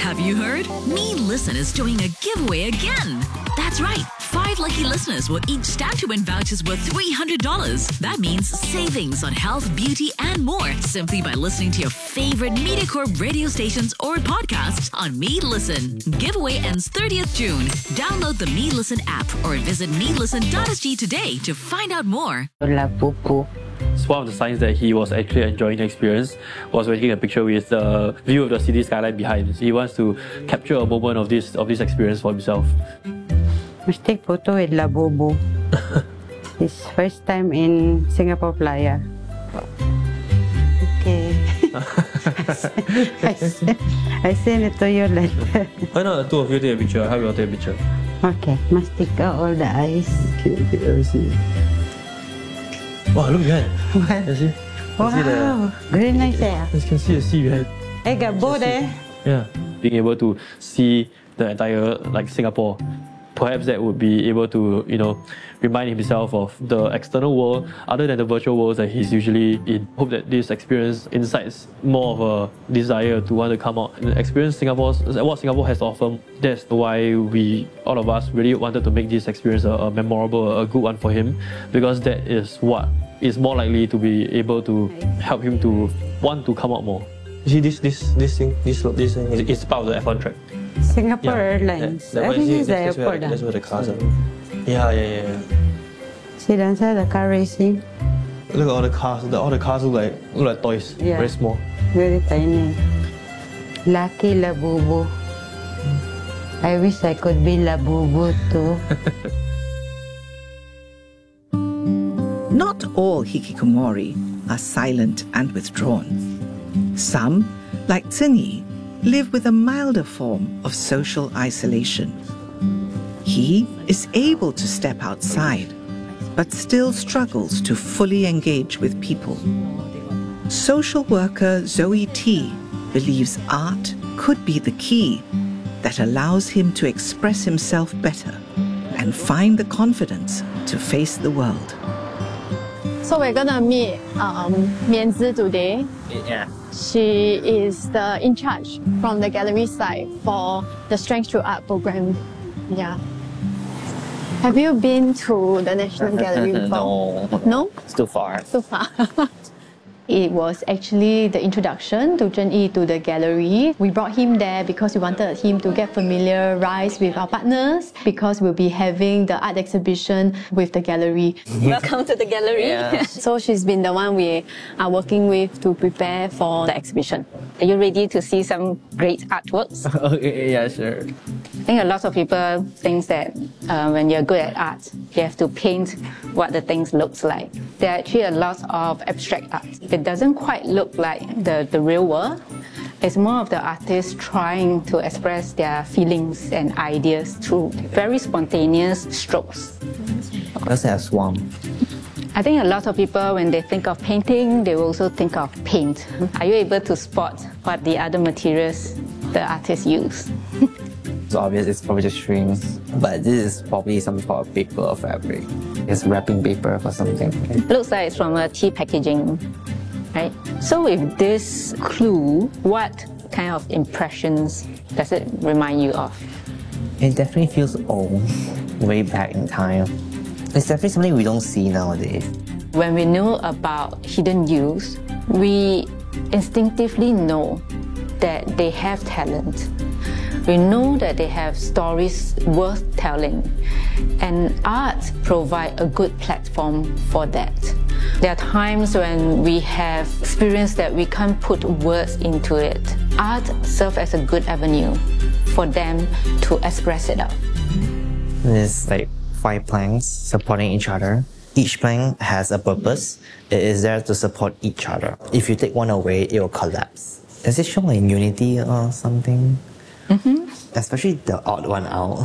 Have you heard? Me Listen is doing a giveaway again. That's right. 5 lucky listeners will each stand to win vouchers worth $300. That means savings on health, beauty, and more simply by listening to your favorite MediaCorp radio stations or podcasts on Me Listen. Giveaway ends 30th June. Download the Me Listen app or visit melisten.sg today to find out more. So one of the signs that he was actually enjoying the experience was when taking a picture with the view of the city skyline behind. So he wants to capture a moment of this experience for himself. Must take photo with Labubu. His first time in Singapore Playa. Okay. I send it to you later. Why not the two of you take a picture? How will you take a picture? Okay, must take out all the eyes. Okay, let me see. Wow, look behind. What? You see? Wow, very nice eh? You can see the sea behind. I got boat eh? Yeah. Being able to see the entire Singapore, perhaps that would be able to, remind himself of the external world other than the virtual worlds that he's usually in. Hope that this experience incites more of a desire to want to come out and experience what Singapore has to offer. That's why all of us really wanted to make this experience a memorable, a good one for him, because that is what is more likely to be able to help him to want to come out more. You see this thing it's part of the F1 track. Singapore Airlines. I think it's the airport. That's where the cars are. Yeah. See the inside the car racing? Look at all the cars. All the cars look like toys. Yeah. Very small. Very tiny. Lucky Labubu. I wish I could be Labubu too. Not all hikikomori are silent and withdrawn. Some, like Tsini, live with a milder form of social isolation. He is able to step outside, but still struggles to fully engage with people. Social worker Zoe T believes art could be the key that allows him to express himself better and find the confidence to face the world. So we're gonna meet Mianzi today. Yeah. She is in charge from the gallery side for the Strength Through Art program. Yeah. Have you been to the National Gallery before? No? It's too far. Too far. It was actually the introduction to Zhen Yi to the gallery. We brought him there because we wanted him to get familiarized with our partners, because we'll be having the art exhibition with the gallery. Welcome to the gallery. Yeah. So she's been the one we are working with to prepare for the exhibition. Are you ready to see some great artworks? Okay, yeah, sure. I think a lot of people think that when you're good at art, you have to paint what the things looks like. There are actually a lot of abstract art. It doesn't quite look like the real world. It's more of the artist trying to express their feelings and ideas through very spontaneous strokes. Let's say a swamp. I think a lot of people, when they think of painting, they will also think of paint. Are you able to spot what the other materials the artist use? It's obvious it's probably just strings, but this is probably some sort of paper or fabric. It's wrapping paper for something. Looks like it's from a tea packaging, right? So with this clue, what kind of impressions does it remind you of? It definitely feels old, way back in time. It's definitely something we don't see nowadays. When we know about hidden youth, we instinctively know that they have talent. We know that they have stories worth telling, and art provides a good platform for that. There are times when we have experience that we can't put words into it. Art serves as a good avenue for them to express it out. There's like 5 planks supporting each other. Each plank has a purpose. It is there to support each other. If you take one away, it will collapse. Does it show like unity or something? Mm-hmm. Especially the odd one out.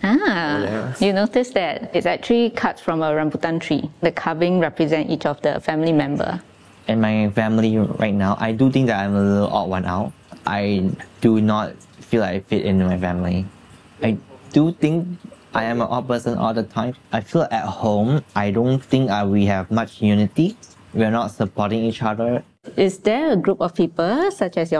You notice that it's actually cut from a rambutan tree. The carving represents each of the family member. In my family right now, I do think that I'm a little odd one out. I do not feel like I fit in my family. I do think I am an odd person all the time. I feel at home, I don't think we have much unity. We're not supporting each other. Is there a group of people, such as your